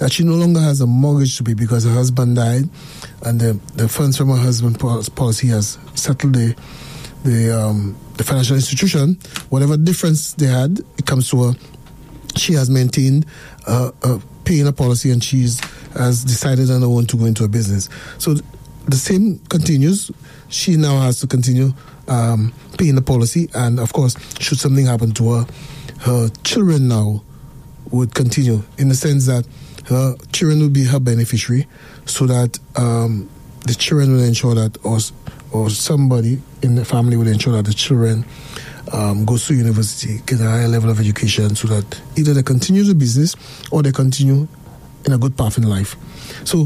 that she no longer has a mortgage to pay because her husband died, and the funds from her husband's policy has settled the financial institution. Whatever difference they had, it comes to her. She has maintained paying a policy, and she has decided on her own to go into a business. So the same continues. She now has to continue paying the policy, and of course, should something happen to her children now would continue, in the sense that her children will be her beneficiary, so that the children will ensure that, or somebody in the family will ensure that the children goes to university, get a higher level of education, so that either they continue the business or they continue in a good path in life. So,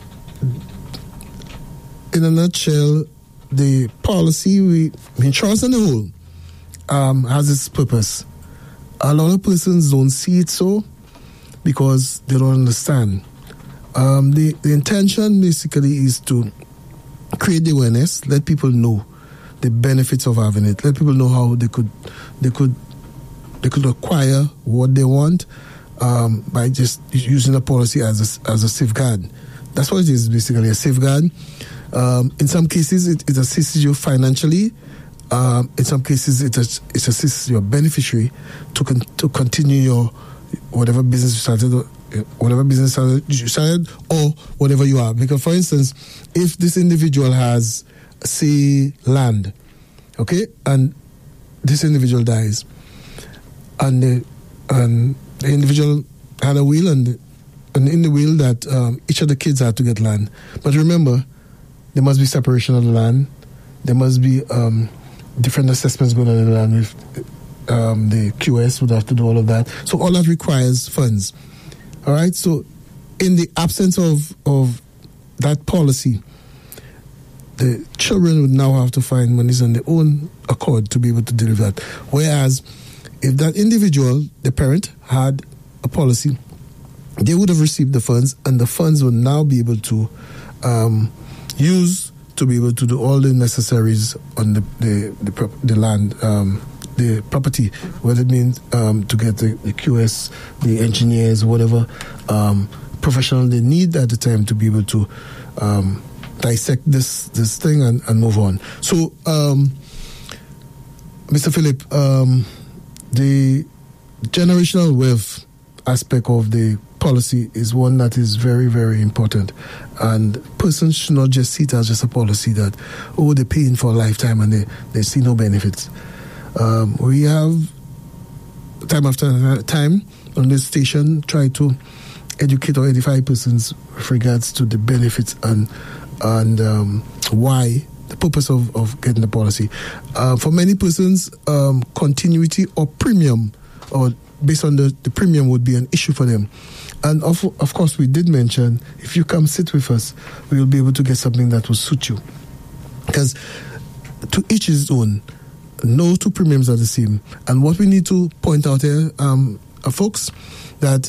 in a nutshell, the policy, insurance on the whole, has its purpose. A lot of persons don't see it so because they don't understand. The intention basically is to create the awareness, let people know the benefits of having it, let people know how they could acquire what they want by just using a policy as a safeguard. That's what it is, basically, a safeguard. In some cases, it assists you financially. In some cases, it assists your beneficiary to continue your whatever business you started, or whatever you are. Because, for instance, if this individual has, say, land, okay, and this individual dies, and the individual had a will, and in the will that each of the kids had to get land. But remember, there must be separation of the land. There must be different assessments going on in the land. With the QS would have to do all of that. So all that requires funds. All right. So in the absence of that policy, the children would now have to find monies on their own accord to be able to deliver that. Whereas if that individual, the parent, had a policy, they would have received the funds, and the funds would now be able to use to be able to do all the necessaries on the land, the property, whether it means to get the QS, the engineers, whatever professional they need at the time to be able to dissect this thing and move on. So, Mr. Philip, the generational wealth aspect of the policy is one that is very, very important. And persons should not just see it as just a policy that, they're paying for a lifetime and they see no benefits. We have, time after time, on this station, try to educate or edify persons with regards to the benefits and why, the purpose of getting the policy. For many persons, continuity or premium, or based on the premium, would be an issue for them. And of course, we did mention, if you come sit with us, we will be able to get something that will suit you. Because to each his own, no two premiums are the same. And what we need to point out here, folks, that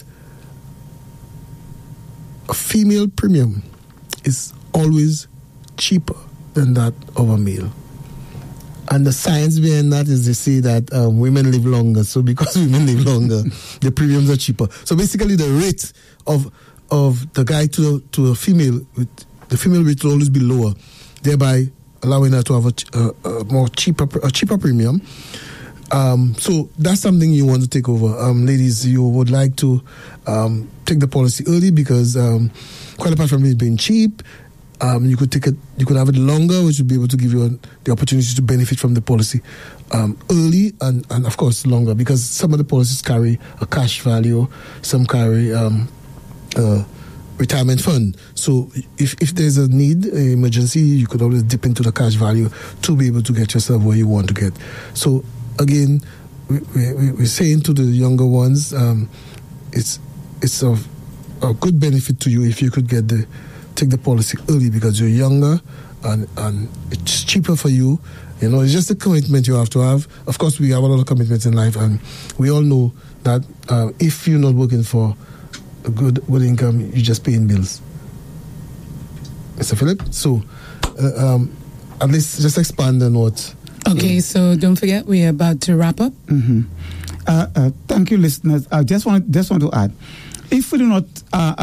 a female premium is always cheaper than that of a male. And the science behind that is they say that women live longer. So because women live longer, the premiums are cheaper. So basically the rate of the guy to a female, the female rate will always be lower, thereby allowing her to have a cheaper premium. So that's something you want to take over. Ladies, you would like to take the policy early because quite apart from it being cheap, you could have it longer, which would be able to give you the opportunity to benefit from the policy early and of course longer, because some of the policies carry a cash value, some carry a retirement fund. So if there's a need, an emergency, you could always dip into the cash value to be able to get yourself where you want to get. So again, we're saying to the younger ones, it's of a good benefit to you if you could take the policy early, because you're younger and it's cheaper for you. You know, it's just a commitment you have to have. Of course, we have a lot of commitments in life, and we all know that if you're not working for a good income, you're just paying bills. Mr. Philip, so at least just expand on what. Okay, so don't forget, we're about to wrap up. Mm-hmm. Thank you, listeners. I just want to add, if we do not